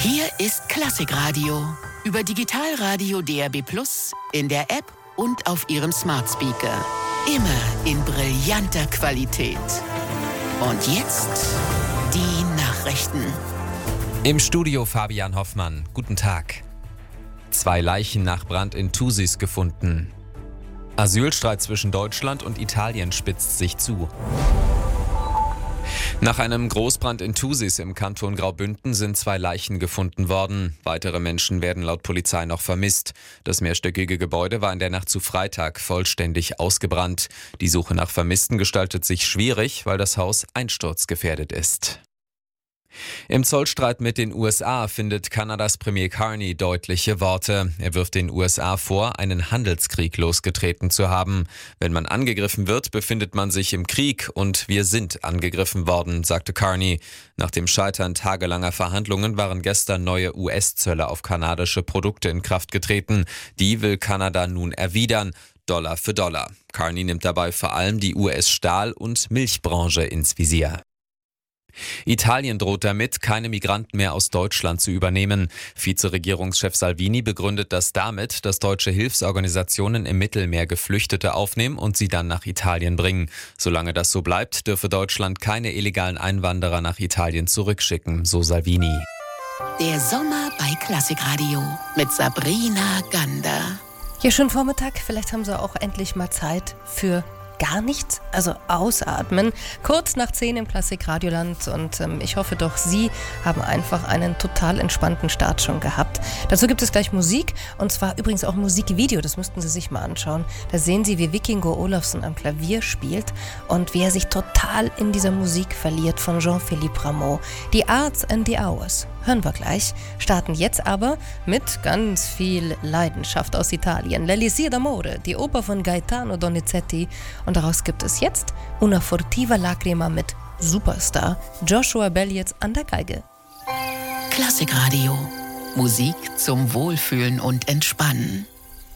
Hier ist Klassikradio. Über Digitalradio DAB+, in der App und auf Ihrem Smart Speaker. Immer in brillanter Qualität. Und jetzt die Nachrichten. Im Studio Fabian Hoffmann. Guten Tag. 2 Leichen nach Brand in Thusis gefunden. Asylstreit zwischen Deutschland und Italien spitzt sich zu. Nach einem Großbrand in Thusis im Kanton Graubünden sind 2 Leichen gefunden worden. Weitere Menschen werden laut Polizei noch vermisst. Das mehrstöckige Gebäude war in der Nacht zu Freitag vollständig ausgebrannt. Die Suche nach Vermissten gestaltet sich schwierig, weil das Haus einsturzgefährdet ist. Im Zollstreit mit den USA findet Kanadas Premier Carney deutliche Worte. Er wirft den USA vor, einen Handelskrieg losgetreten zu haben. Wenn man angegriffen wird, befindet man sich im Krieg und wir sind angegriffen worden, sagte Carney. Nach dem Scheitern tagelanger Verhandlungen waren gestern neue US-Zölle auf kanadische Produkte in Kraft getreten. Die will Kanada nun erwidern, Dollar für Dollar. Carney nimmt dabei vor allem die US-Stahl- und Milchbranche ins Visier. Italien droht damit, keine Migranten mehr aus Deutschland zu übernehmen. Vizeregierungschef Salvini begründet das damit, dass deutsche Hilfsorganisationen im Mittelmeer Geflüchtete aufnehmen und sie dann nach Italien bringen. Solange das so bleibt, dürfe Deutschland keine illegalen Einwanderer nach Italien zurückschicken, so Salvini. Der Sommer bei Klassikradio mit Sabrina Gander. Ja, schönen Vormittag. Vielleicht haben Sie auch endlich mal Zeit für gar nichts, also ausatmen. Kurz nach 10 im Klassik-Radioland und ich hoffe doch, Sie haben einfach einen total entspannten Start schon gehabt. Dazu gibt es gleich Musik und zwar übrigens auch Musikvideo, das müssten Sie sich mal anschauen. Da sehen Sie, wie Vikingo Olafsson am Klavier spielt und wie er sich total in dieser Musik verliert von Jean-Philippe Rameau. The Arts and the Hours. Hören wir gleich. Starten jetzt aber mit ganz viel Leidenschaft aus Italien. L'Elisir d'Amore, die Oper von Gaetano Donizetti. Und daraus gibt es jetzt Una furtiva lacrima mit Superstar Joshua Bell jetzt an der Geige. Klassikradio. Musik zum Wohlfühlen und Entspannen.